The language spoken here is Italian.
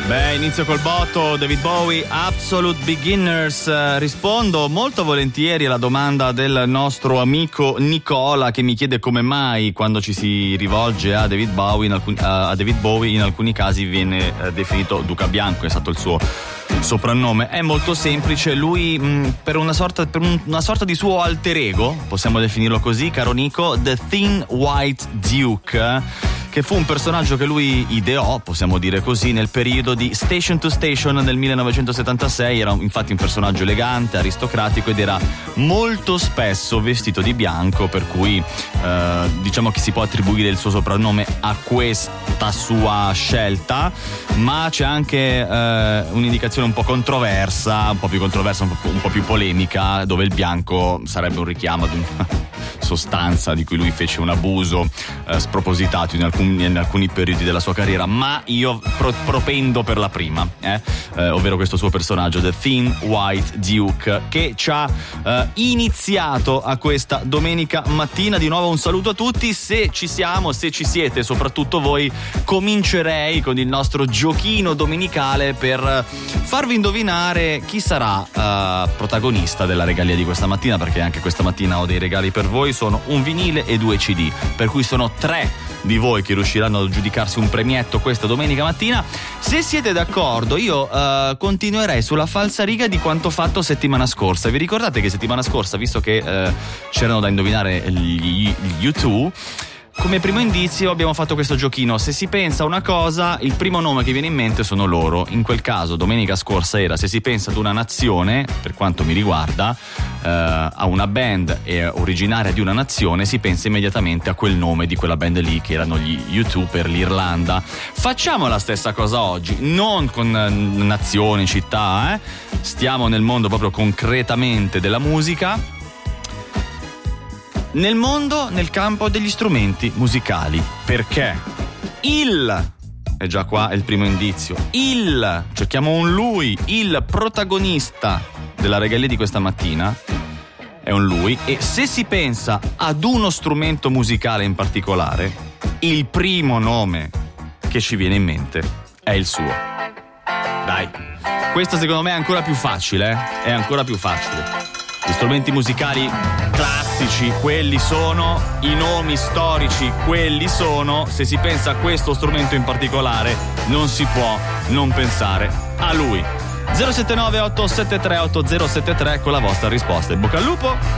Beh, inizio col botto, David Bowie, Absolute Beginners. Rispondo molto volentieri alla domanda del nostro amico Nicola, che mi chiede come mai quando ci si rivolge a David Bowie in alcuni casi viene definito Duca Bianco, è stato il suo soprannome. È molto semplice, lui per una sorta di suo alter ego, possiamo definirlo così, caro Nico, The Thin White Duke, che fu un personaggio che lui ideò, possiamo dire così, nel periodo di Station to Station nel 1976. Era infatti un personaggio elegante, aristocratico ed era molto spesso vestito di bianco, per cui diciamo che si può attribuire il suo soprannome a questa sua scelta, ma c'è anche un'indicazione un po' controversa, un po' più polemica, dove il bianco sarebbe un richiamo ad una sostanza di cui lui fece un abuso spropositato in alcuni periodi della sua carriera, ma io propendo per la prima, ovvero questo suo personaggio, The Thin White Duke, che ci ha iniziato a questa domenica mattina. Di nuovo un saluto a tutti, se ci siamo, se ci siete, soprattutto voi, comincerei con il nostro giochino domenicale per farvi indovinare chi sarà protagonista della regalia di questa mattina, perché anche questa mattina ho dei regali per voi. Sono un vinile e 2 CD, per cui sono 3 di voi che riusciranno a giudicarsi un premietto questa domenica mattina. Se siete d'accordo, io continuerei sulla falsariga di quanto fatto settimana scorsa. Vi ricordate che settimana scorsa, visto che c'erano da indovinare gli U2, come primo indizio abbiamo fatto questo giochino: se si pensa a una cosa, il primo nome che viene in mente sono loro. In quel caso domenica scorsa era: se si pensa ad una nazione, per quanto mi riguarda, a una band originaria di una nazione, si pensa immediatamente a quel nome di quella band lì, che erano gli U2 per l'Irlanda. Facciamo la stessa cosa oggi, non con nazioni, città, stiamo nel mondo proprio concretamente della musica. Nel mondo, nel campo degli strumenti musicali, perché è già qua il primo indizio, cerchiamo un lui, il protagonista della regalia di questa mattina è un lui, e se si pensa ad uno strumento musicale in particolare, il primo nome che ci viene in mente è il suo. Dai, questo secondo me è ancora più facile, è ancora più facile. Gli strumenti musicali classici, quelli sono, i nomi storici, quelli sono. Se si pensa a questo strumento in particolare, non si può non pensare a lui. 079 873 8073 con la vostra risposta. In bocca al lupo!